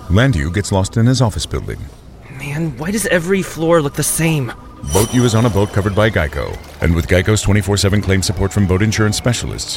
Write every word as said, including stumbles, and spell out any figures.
Landu gets lost in his office building. Man, why does every floor look the same? Boat U is on a boat covered by Geico. And with Geico's twenty-four seven claim support from boat insurance specialists,